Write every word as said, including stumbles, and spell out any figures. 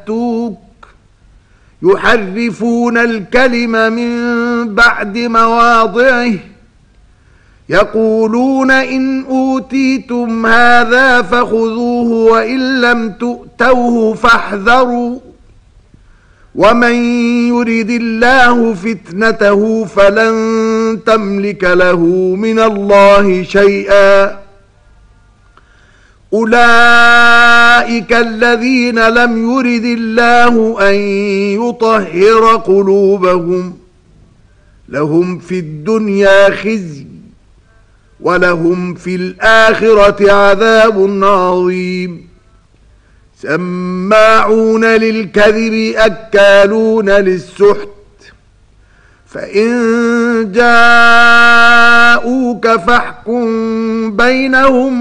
يأتوك يحرفون الكلم من بعد مواضعه يقولون إن أوتيتم هذا فخذوه وإن لم تؤتوه فاحذروا ومن يرد الله فتنته فلن تملك له من الله شيئا أولئك الذين لم يرد الله أن يطهر قلوبهم لهم في الدنيا خزي ولهم في الآخرة عذاب عظيم سماعون للكذب أكالون للسحت فإن جاءوك فاحكم بينهم